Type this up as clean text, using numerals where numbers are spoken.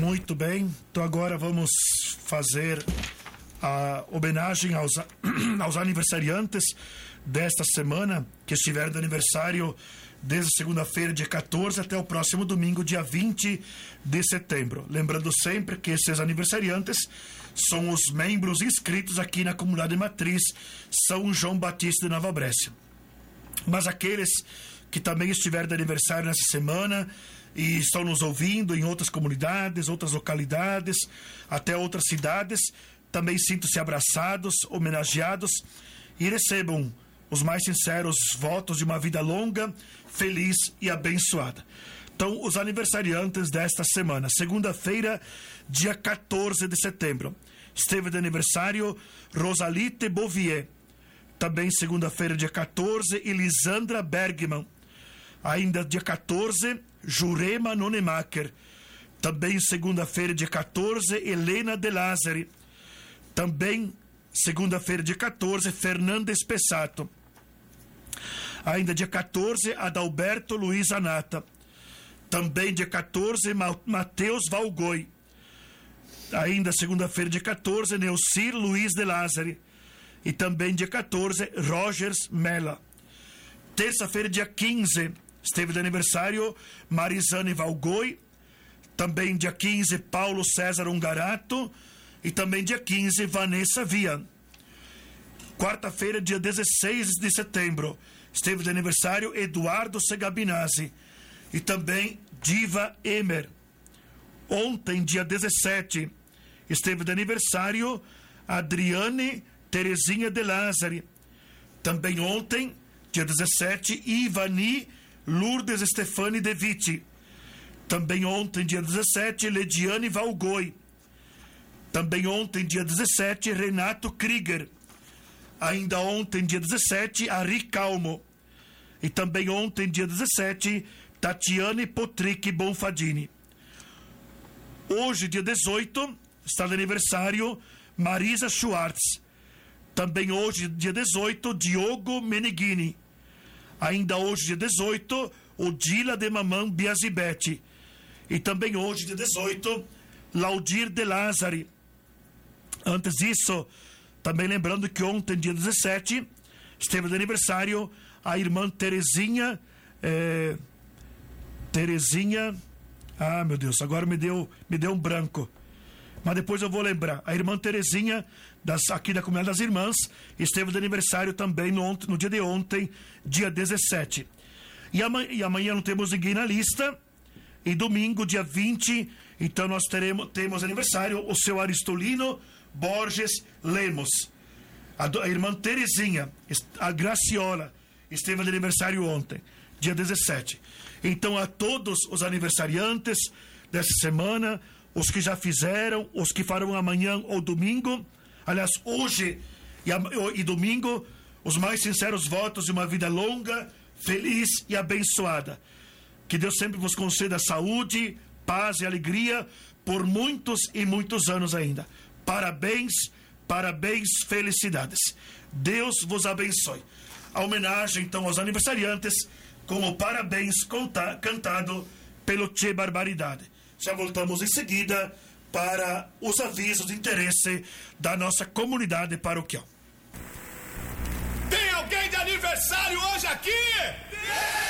Muito bem, então agora vamos fazer a homenagem aos aniversariantes desta semana, que estiveram de aniversário desde segunda-feira, dia 14, até o próximo domingo, dia 20 de setembro. Lembrando sempre que esses aniversariantes são os membros inscritos aqui na comunidade matriz São João Batista de Nova Brécia. Mas aqueles que também estiveram de aniversário nessa semana e estão nos ouvindo em outras comunidades, outras localidades, até outras cidades, também sintam-se abraçados, homenageados e recebam os mais sinceros votos de uma vida longa, feliz e abençoada. Então, os aniversariantes desta semana: segunda-feira, dia 14 de setembro, esteve de aniversário Rosalite Bouvier. Também segunda-feira, dia 14, Elisandra Bergman. Ainda dia 14, Jurema Nonemacher. Também segunda-feira, dia 14, Helena de Lázari. Também segunda-feira, dia 14, Fernanda Espessato. Ainda dia 14, Adalberto Luiz Anata. Também dia 14, Mateus Valgoi. Ainda segunda-feira, dia 14, Neucir Luiz de Lázari. E também dia 14, Rogers Mella. Terça-feira, dia 15, esteve de aniversário Marizane Valgoi. Também dia 15, Paulo César Ungarato. E também dia 15, Vanessa Vian. Quarta-feira, dia 16 de setembro, esteve de aniversário Eduardo Segabinazzi. E também Diva Emer. Ontem, dia 17, esteve de aniversário Adriane Terezinha de Lázari. Também ontem, dia 17, Ivani Lourdes Stefani De Vitti. Também ontem, dia 17, Lediane Valgoi. Também ontem, dia 17, Renato Krieger. Ainda ontem, dia 17, Ari Calmo. E também ontem, dia 17, Tatiane Potrick Bonfadini. Hoje, dia 18, está de aniversário Marisa Schwartz. Também hoje, dia 18, Diogo Meneghini. Ainda hoje, dia 18, Odila de Mamã Biasibete. E também hoje, dia 18, Laudir de Lázari. Antes disso, também lembrando que ontem, dia 17, esteve de aniversário a irmã Terezinha. Ah, meu Deus, agora me deu um branco. Mas depois eu vou lembrar. A irmã Terezinha, aqui da Comunidade das Irmãs, esteve de aniversário também no dia de ontem, dia 17. E amanhã não temos ninguém na lista. E domingo, dia 20, então nós temos aniversário o seu Aristolino Borges Lemos. A irmã Terezinha, a Graciola, esteve de aniversário ontem, dia 17. Então, a todos os aniversariantes dessa semana, os que já fizeram, os que farão amanhã ou domingo, aliás, hoje e domingo, os mais sinceros votos de uma vida longa, feliz e abençoada. Que Deus sempre vos conceda saúde, paz e alegria por muitos e muitos anos ainda. Parabéns, parabéns, felicidades. Deus vos abençoe. A homenagem, então, aos aniversariantes, com o parabéns cantado pelo Tchê Barbaridade. Já voltamos em seguida para os avisos de interesse da nossa comunidade paroquial. Tem alguém de aniversário hoje aqui?